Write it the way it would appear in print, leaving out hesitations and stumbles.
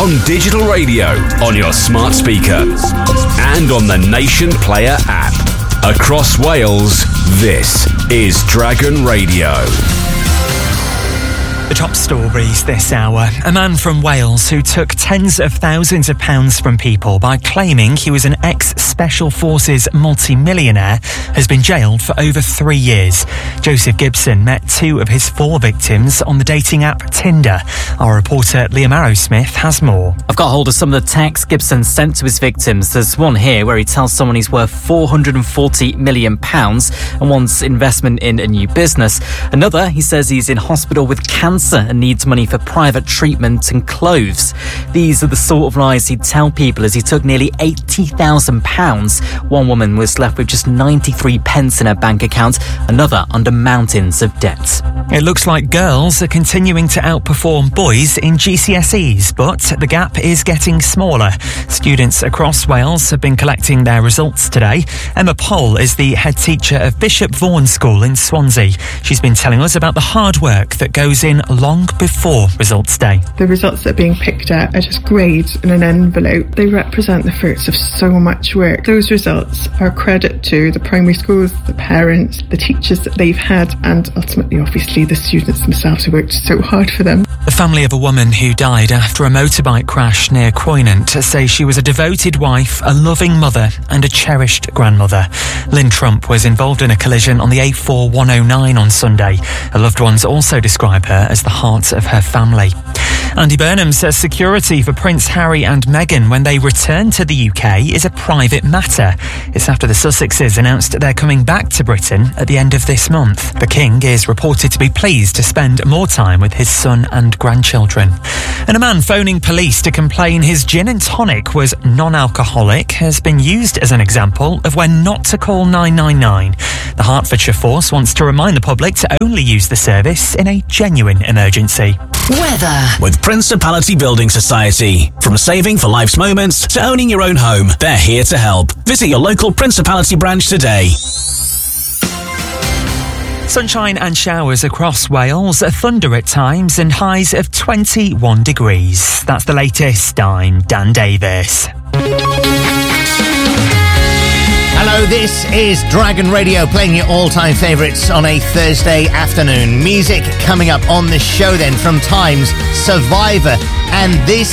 on digital radio, on your smart speaker, and on the Nation Player app. Across Wales, this is Dragon Radio. The top stories this hour. A man from Wales who took tens of thousands of pounds from people by claiming he was an ex-Special Forces multi-millionaire has been jailed for over 3 years. Joseph Gibson met 2 of his 4 victims on the dating app Tinder. Our reporter Liam Arrowsmith has more. I've got hold of some of the texts Gibson sent to his victims. There's one here where he tells someone he's worth £440 million and wants investment in a new business. Another, he says he's in hospital with cancer and needs money for private treatment and clothes. These are the sort of lies he'd tell people as he took nearly £80,000. One woman was left with just 93 pence in her bank account, another under mountains of debt. It looks like girls are continuing to outperform boys in GCSEs, but the gap is getting smaller. Students across Wales have been collecting their results today. Emma Poll is the head teacher of Bishop Vaughan School in Swansea. She's been telling us about the hard work that goes in long before results day. The results that are being picked out are just grades in an envelope. They represent the fruits of so much work. Those results are a credit to the primary schools, the parents, the teachers that they've had, and ultimately, obviously, the students themselves who worked so hard for them. The family of a woman who died after a motorbike crash near Quoinant say she was a devoted wife, a loving mother and a cherished grandmother. Lynn Trump was involved in a collision on the A4109 on Sunday. Her loved ones also describe her as the heart of her family. Andy Burnham says security for Prince Harry and Meghan when they return to the UK is a private matter. It's after the Sussexes announced they're coming back to Britain at the end of this month. The King is reported to be pleased to spend more time with his son and grandchildren. And a man phoning police to complain his gin and tonic was non-alcoholic has been used as an example of when not to call 999. The Hertfordshire Force wants to remind the public to only use the service in a genuine emergency. Weather with Principality Building Society. From saving for life's moments to owning your own home, they're here to help. Visit your local Principality branch today. Sunshine and showers across Wales, thunder at times and highs of 21 degrees. That's the latest. I'm Dan Davis. Hello, this is Dragon Radio, playing your all-time favourites on a Thursday afternoon. Music coming up on the show then from Times, Survivor, and this